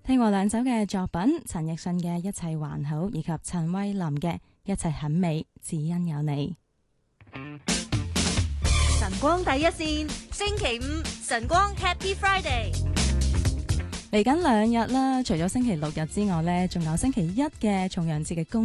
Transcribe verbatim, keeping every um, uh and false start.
聽過兩首嘅作品，陳奕迅嘅《一切還好》以及陳慧琳嘅《一切很美，只因有你》。 晨光第一線，星期五晨光 Happy Friday。 嚟緊兩日啦，除咗星期六日之外呢，仲有星期一嘅重陽節嘅公